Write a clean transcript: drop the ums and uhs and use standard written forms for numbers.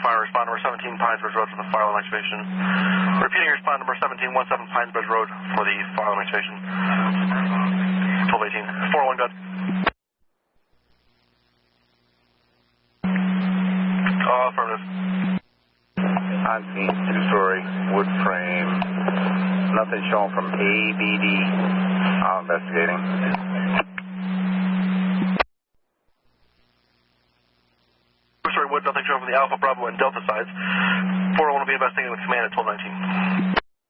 fire. Respond number 17 Pines Bridge Road for the fire alarm activation. Repeating respond number 1717 Pines Bridge Road for the fire alarm activation. 1218. 401, good. Affirmative. I'm seeing two-story wood frame. Nothing shown from ABD. I'm investigating. Two-story wood, nothing shown from the Alpha, Bravo, and Delta sides. 401 will be investigating with command at 1219.